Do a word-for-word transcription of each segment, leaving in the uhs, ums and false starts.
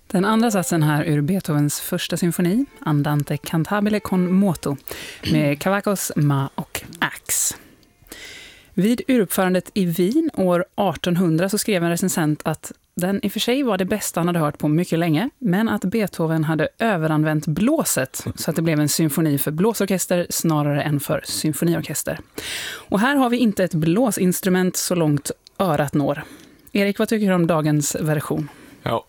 Den andra satsen här ur Beethovens första symfoni, Andante cantabile con moto, med Cavacos, Ma och Ax. Vid uruppförandet i Wien år artonhundra så skrev en recensent att den i och för sig var det bästa han hade hört på mycket länge, men att Beethoven hade överanvänt blåset så att det blev en symfoni för blåsorkester snarare än för symfoniorkester. Och här har vi inte ett blåsinstrument så långt örat når. Erik, vad tycker du om dagens version? Ja,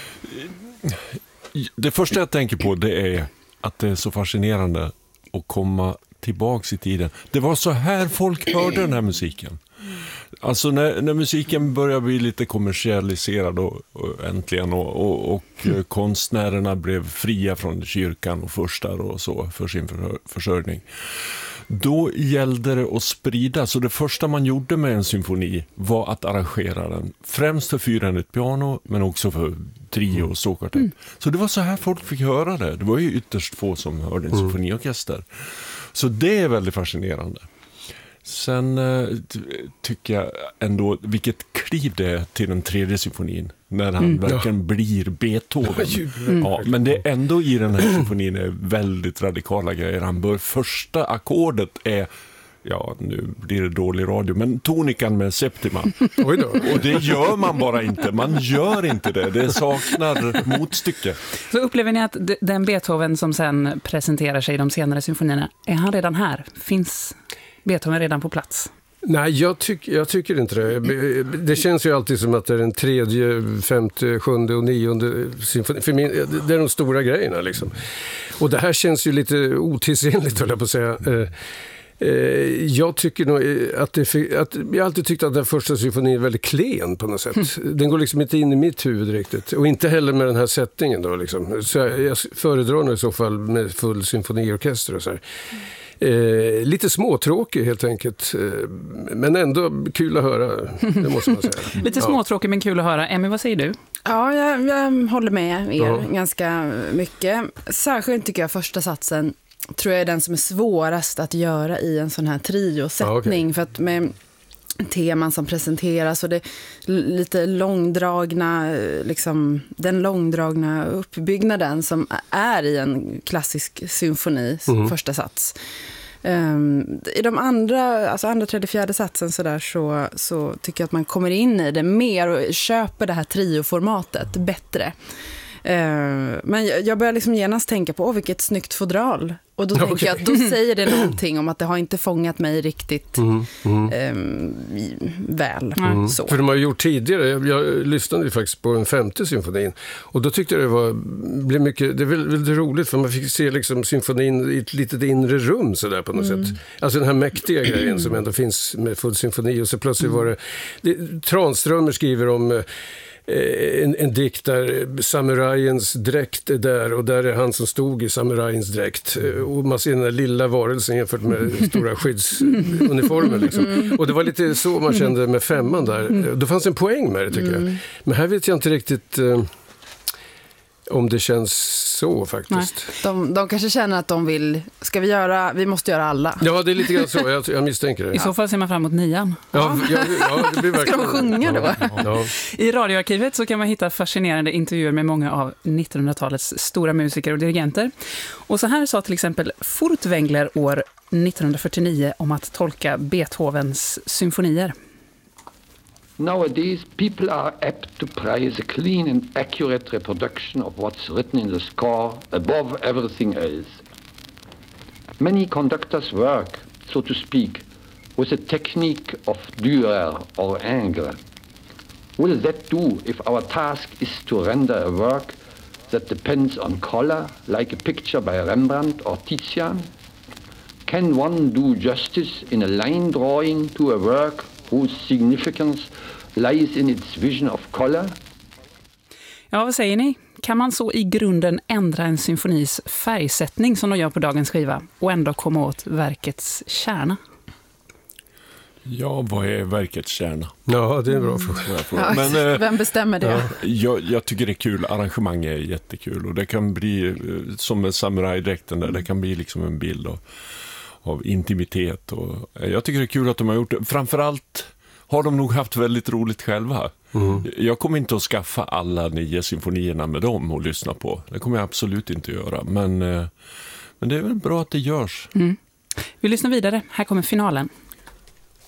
det första jag tänker på det är att det är så fascinerande att komma tillbaks i tiden. Det var så här folk hörde den här musiken. Alltså när, när musiken började bli lite kommersialiserad och, och äntligen och, och, och mm. konstnärerna blev fria från kyrkan och furstar och så för sin för, försörjning. Då gällde det att sprida, så det första man gjorde med en symfoni var att arrangera den. Främst för fyrhändigt piano men också för trio och stråkkvartett. Mm. Så det var så här folk fick höra det. Det var ju ytterst få som hörde en mm. symfoniorkester. Så det är väldigt fascinerande. Sen eh, tycker jag ändå vilket kliv det är till den tredje symfonin när han mm. verkligen ja. blir Beethoven. Mm. Ja, men det är ändå i den här symfonin är väldigt radikala grejer. Han bör, första ackordet är, ja nu blir det dålig radio, men tonikan med septima. Oj då. Och det gör man bara inte. Man gör inte det. Det saknar motstycke. Så upplever ni att den Beethoven som sen presenterar sig i de senare symfonierna, är han redan här? Finns Beethoven redan på plats? Nej, jag, tyck, jag tycker inte det. Det känns ju alltid som att det är den tredje, femte, sjunde och nionde symfoni. För min, det är de stora grejerna liksom. Och det här känns ju lite otidsenligt, höll jag på att säga. Jag tycker nog att, det, att jag alltid tyckte att den första symfonin är väldigt klen på något sätt. Den går liksom inte in i mitt huvud riktigt. Och inte heller med den här sättningen då liksom. Så jag, jag föredrar nog i så fall med full symfoniorkester och så här. Eh, lite småtråkig helt enkelt, eh, men ändå kul att höra, det måste man säga. Lite småtråkig men kul att höra. Emmy, vad säger du? Ja, jag, jag håller med er Ja. ganska mycket. Särskilt tycker jag första satsen tror jag är den som är svårast att göra i en sån här triosättning. Ja, okay. För att med teman som presenteras och det lite långdragna liksom, den långdragna uppbyggnaden som är i en klassisk symfoni mm. första sats. Um, i de andra alltså andra, tredje, fjärde satsen så, där, så, så tycker jag att man kommer in i det mer och köper det här trioformatet bättre. Uh, men jag, jag börjar liksom genast tänka på åh, vilket snyggt fodral. Och då okay. tänker jag att då säger det någonting om att det har inte fångat mig riktigt mm, mm. Um, väl. Mm. Så. För de har gjort tidigare, jag, jag lyssnade ju faktiskt på den femte symfonin och då tyckte jag det var blev mycket, det var väldigt roligt för man fick se liksom symfonin i ett litet inre rum så där på något mm. sätt. Alltså den här mäktiga grejen som ändå finns med full symfoni och så plötsligt mm. var det, det Tranströmer skriver om En, en dikt där samurajens dräkt är där och där är han som stod i samurajens dräkt och man ser den där lilla varelsen jämfört med stora skyddsuniformer liksom. Och det var lite så man kände med femman där. Då fanns en poäng med det tycker jag. Men här vet jag inte riktigt eh, om det känns så faktiskt. De, de kanske känner att de vill, ska vi göra, vi måste göra alla. Ja, det är lite grann så, jag, jag misstänker det. I så fall ser man fram emot nian. Ja, ja, ja, det blir verkligen. Ska de sjunga då? Ja, ja. I radioarkivet så kan man hitta fascinerande intervjuer med många av nittonhundratalets stora musiker och dirigenter. Och så här sa till exempel Furtwängler år nittonhundrafyrtionio om att tolka Beethovens symfonier. Nowadays, people are apt to prize a clean and accurate reproduction of what's written in the score above everything else. Many conductors work, so to speak, with a technique of Dürer or Ingres. Will that do if our task is to render a work that depends on color, like a picture by Rembrandt or Titian? Can one do justice in a line drawing to a work whose significance lies in its vision of color? Ja, vad säger ni? Kan man så i grunden ändra en symfonis färgsättning som de gör på dagens skiva och ändå komma åt verkets kärna? Ja, vad är verkets kärna? Ja, det är en bra fråga. Men, ja, vem bestämmer det? Ja, jag, jag tycker det är kul. Arrangemang är jättekul. Och det kan bli, som med samurajdräkten där, det kan bli liksom en bild av, av intimitet. Och jag tycker det är kul att de har gjort det. Framförallt har de nog haft väldigt roligt själva. Mm. Jag kommer inte att skaffa alla nio symfonierna med dem och lyssna på. Det kommer jag absolut inte att göra. Men, men det är väl bra att det görs. Mm. Vi lyssnar vidare. Här kommer finalen.